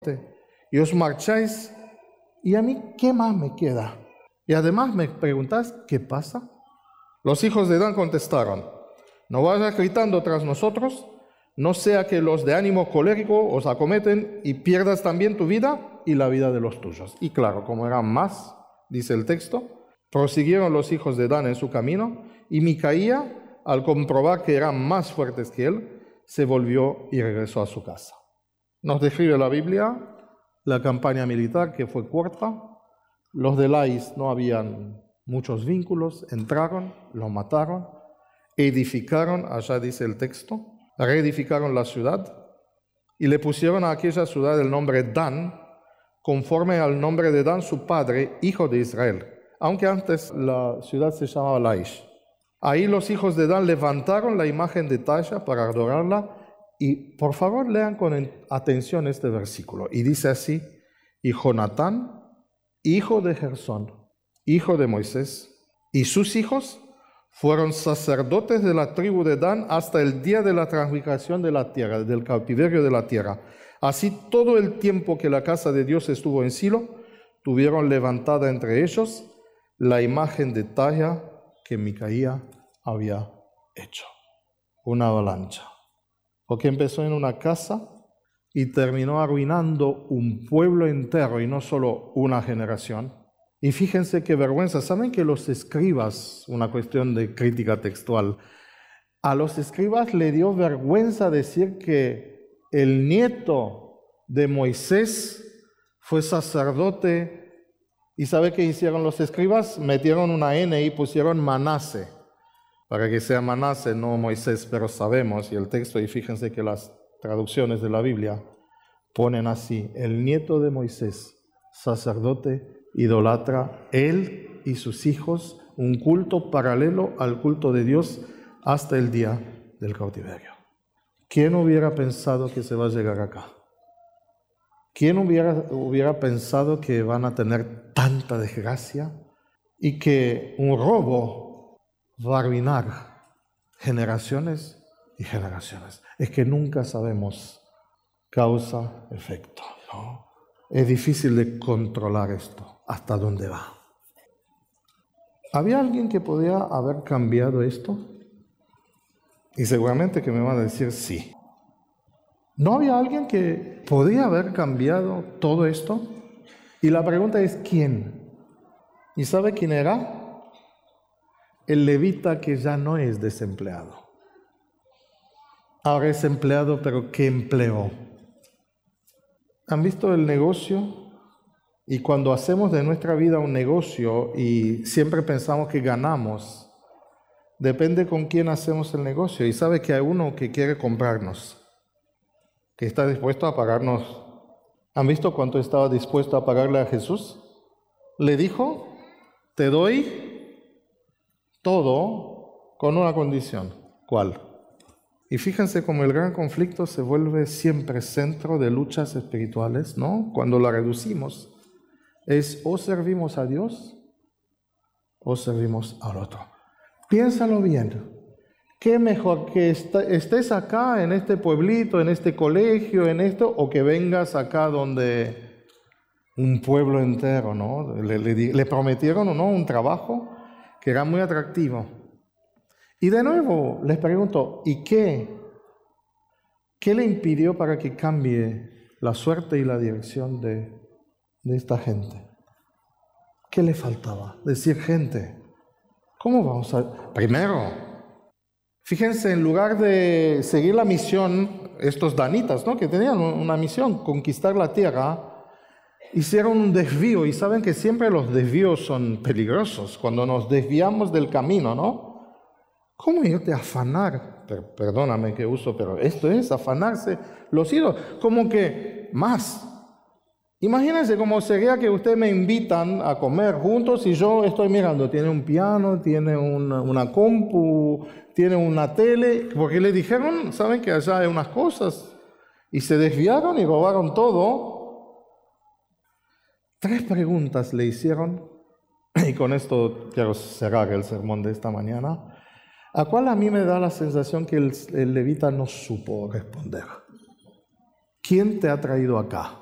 y os marcháis, ¿y a mí qué más me queda? Y además me preguntáis, ¿qué pasa? Los hijos de Dan contestaron, no vayas gritando tras nosotros, no sea que los de ánimo colérico os acometen y pierdas también tu vida y la vida de los tuyos. Y claro, como eran más, dice el texto, prosiguieron los hijos de Dan en su camino, y Micaía, al comprobar que eran más fuertes que él, se volvió y regresó a su casa. Nos describe la Biblia la campaña militar, que fue corta. Los de Lais no habían muchos vínculos, entraron, lo mataron, edificaron, allá dice el texto, reedificaron la ciudad y le pusieron a aquella ciudad el nombre Dan, conforme al nombre de Dan, su padre, hijo de Israel, aunque antes la ciudad se llamaba Laish. Ahí los hijos de Dan levantaron la imagen de Tasha para adorarla, y por favor lean con atención este versículo, y dice así, y Jonatán, hijo de Gersón, hijo de Moisés, y sus hijos fueron sacerdotes de la tribu de Dan hasta el día de la transmigración de la tierra, del cautiverio de la tierra. Así todo el tiempo que la casa de Dios estuvo en Silo, tuvieron levantada entre ellos la imagen de Tasha que Micaía había hecho. Una avalancha. Porque empezó en una casa y terminó arruinando un pueblo entero y no solo una generación. Y fíjense qué vergüenza. ¿Saben que los escribas, una cuestión de crítica textual, a los escribas le dio vergüenza decir que el nieto de Moisés fue sacerdote? ¿Y sabe qué hicieron los escribas? Metieron una N y pusieron Manase, para que sea Manase, no Moisés, pero sabemos, y el texto, y fíjense que las traducciones de la Biblia ponen así, el nieto de Moisés, sacerdote, idolatra, él y sus hijos, un culto paralelo al culto de Dios hasta el día del cautiverio. ¿Quién hubiera pensado que se va a llegar acá? ¿Quién hubiera pensado que van a tener tanta desgracia y que un robo va a arruinar generaciones y generaciones? Es que nunca sabemos causa-efecto, ¿no? Es difícil de controlar esto, hasta dónde va. ¿Había alguien que podía haber cambiado esto? Y seguramente que me van a decir sí. ¿No había alguien que podía haber cambiado todo esto? Y la pregunta es ¿quién? ¿Y sabe quién era? El levita, que ya no es desempleado. Ahora es empleado, pero ¿qué empleó? ¿Han visto el negocio? Y cuando hacemos de nuestra vida un negocio y siempre pensamos que ganamos, depende con quién hacemos el negocio. Y sabe que hay uno que quiere comprarnos, que está dispuesto a pagarnos. ¿Han visto cuánto estaba dispuesto a pagarle a Jesús? Le dijo, te doy todo con una condición. ¿Cuál? Y fíjense cómo el gran conflicto se vuelve siempre centro de luchas espirituales, ¿no? Cuando la reducimos, es o servimos a Dios o servimos al otro. Piénsalo bien. ¿Qué mejor que estés acá en este pueblito, en este colegio, en esto, o que vengas acá donde un pueblo entero, ¿no? Le prometieron o no un trabajo que era muy atractivo. Y de nuevo les pregunto, ¿y qué? ¿Qué le impidió para que cambie la suerte y la dirección de esta gente? ¿Qué le faltaba? Decir, gente, ¿cómo vamos a...? Primero, fíjense, en lugar de seguir la misión, estos danitas, ¿no?, que tenían una misión, conquistar la tierra, hicieron un desvío, y saben que siempre los desvíos son peligrosos, cuando nos desviamos del camino, ¿no? ¿Cómo irte a afanar? Perdóname que uso, pero esto es afanarse los ídolos, como que más. Imagínense cómo sería que ustedes me invitan a comer juntos y yo estoy mirando, tiene un piano, tiene una compu, tiene una tele, porque le dijeron, saben que allá hay unas cosas, y se desviaron y robaron todo. 3 preguntas le hicieron, y con esto quiero cerrar el sermón de esta mañana, a cual a mí me da la sensación que el levita no supo responder. ¿Quién te ha traído acá?